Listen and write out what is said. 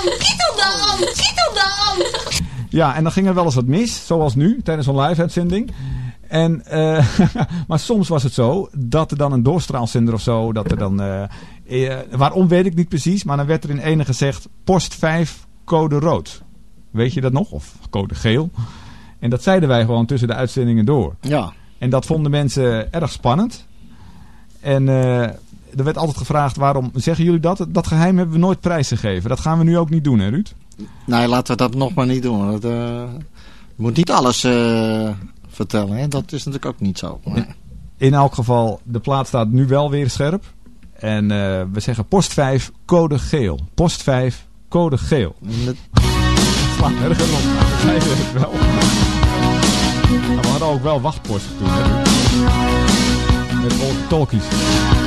Ja, en dan ging er wel eens wat mis, zoals nu, tijdens een live-uitzending. En, maar soms was het zo dat er dan een doorstraalzender of zo, dat er dan, waarom weet ik niet precies, maar dan werd er in ene gezegd, post 5, code rood. Weet je dat nog? Of code geel. En dat zeiden wij gewoon tussen de uitzendingen door. Ja. En dat vonden mensen erg spannend. En er werd altijd gevraagd, waarom zeggen jullie dat? Dat geheim hebben we nooit prijsgegeven. Dat gaan we nu ook niet doen, hè Ruud? Nee, laten we dat nog maar niet doen. Je moet niet alles vertellen. Hè? Dat is natuurlijk ook niet zo. Maar... In elk geval, de plaat staat nu wel weer scherp. En we zeggen post 5, code geel. Post 5, code geel. Het slaat erger op. Dat zeiden we het wel. Maar we hadden ook wel wachtposten toen. Hè? Met walkie-talkies.